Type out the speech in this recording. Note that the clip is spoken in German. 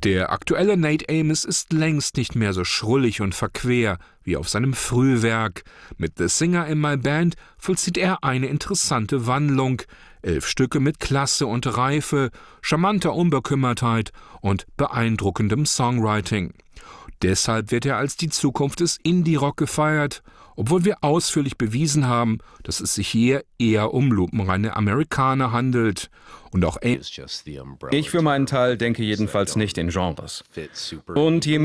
Der aktuelle Nate Amos ist längst nicht mehr so schrullig und verquer wie auf seinem Frühwerk. Mit The Singer in My Band vollzieht er eine interessante Wandlung. 11 Stücke mit Klasse und Reife, charmanter Unbekümmertheit und beeindruckendem Songwriting. Deshalb wird er als die Zukunft des Indie-Rock gefeiert, obwohl wir ausführlich bewiesen haben, dass es sich hier eher um lupenreine Amerikaner handelt. Und auch Ich für meinen Teil denke jedenfalls nicht in Genres. Und je